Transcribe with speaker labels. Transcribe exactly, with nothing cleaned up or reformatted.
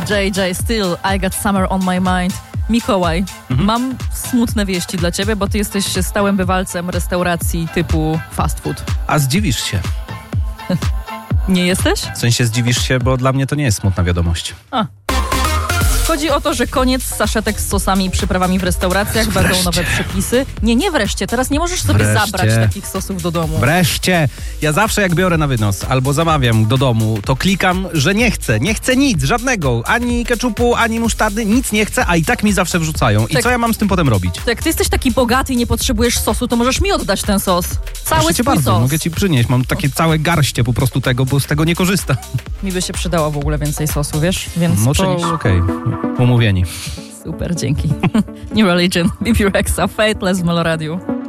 Speaker 1: J J Still, I Got Summer on My Mind. Mikołaj, mhm. mam smutne wieści dla ciebie, bo ty jesteś stałym bywalcem restauracji typu fast food.
Speaker 2: A zdziwisz się.
Speaker 1: Nie jesteś?
Speaker 2: W sensie zdziwisz się, bo dla mnie to nie jest smutna wiadomość.
Speaker 1: A. Chodzi o to, że koniec saszetek z sosami i przyprawami w restauracjach,
Speaker 2: wreszcie.
Speaker 1: Będą nowe przepisy. Nie, nie wreszcie, teraz nie możesz sobie
Speaker 2: Wreszcie.
Speaker 1: zabrać takich sosów do domu.
Speaker 2: Wreszcie! Ja zawsze jak biorę na wynos albo zamawiam do domu, to klikam, że nie chcę. Nie chcę nic, żadnego. Ani keczupu, ani musztardy, nic nie chcę, a i tak mi zawsze wrzucają. I
Speaker 1: tak.
Speaker 2: co ja mam z tym potem robić?
Speaker 1: To jak ty jesteś taki bogaty i nie potrzebujesz sosu, to możesz mi oddać ten sos. Cały
Speaker 2: Proszę cię
Speaker 1: swój
Speaker 2: bardzo,
Speaker 1: sos.
Speaker 2: mogę ci przynieść. Mam takie całe garście po prostu tego, bo z tego nie korzystam.
Speaker 1: Mi by się przydało w ogóle więcej sosu, wiesz? Więc
Speaker 2: No to
Speaker 1: przynieś.
Speaker 2: okej, okay. Umówieni.
Speaker 1: Super, dzięki. New Religion, B B Rexa, Fateless w Meloradiu.